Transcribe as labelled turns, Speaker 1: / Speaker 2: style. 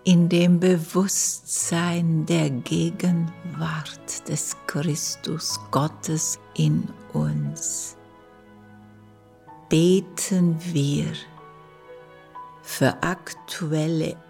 Speaker 1: in dem Bewusstsein der Gegenwart des Christus Gottes in uns, beten wir für aktuelle